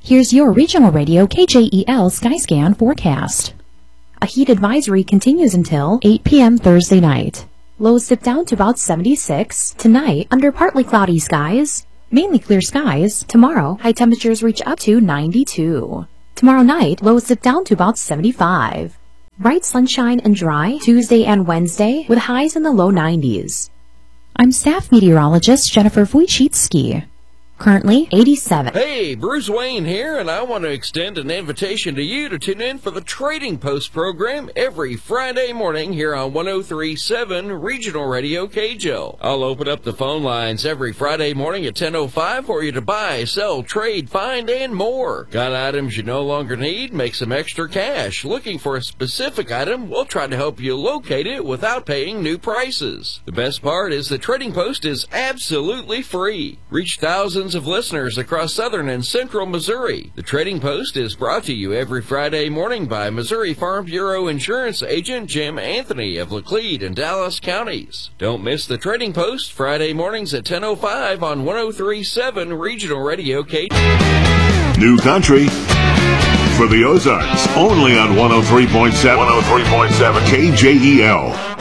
Here's your Regional Radio KJEL Skyscan forecast. A heat advisory continues until 8 p.m. Thursday night. Lows dip down to about 76. Tonight, under partly cloudy skies, mainly clear skies. Tomorrow, high temperatures reach up to 92. Tomorrow night, lows dip down to about 75. Bright sunshine and dry Tuesday and Wednesday with highs in the low 90s. I'm staff meteorologist Jennifer Wojcicki. Currently 87. Hey, Bruce Wayne here, and I want to extend an invitation to you to tune in for the Trading Post program every Friday morning here on 103.7 Regional Radio KJEL. I'll open up the phone lines every Friday morning at 10:05 for you to buy, sell, trade, find, and more. Got items you no longer need? Make some extra cash. Looking for a specific item? We'll try to help you locate it without paying new prices. The best part is the Trading Post is absolutely free. Reach thousands of listeners across southern and central Missouri. The Trading Post is brought to you every Friday morning by Missouri Farm Bureau Insurance Agent Jim Anthony of Laclede and Dallas counties. Don't miss the Trading Post Friday mornings at 10:05 on 103.7 Regional Radio K. New country for the Ozarks, only on 103.7 KJEL.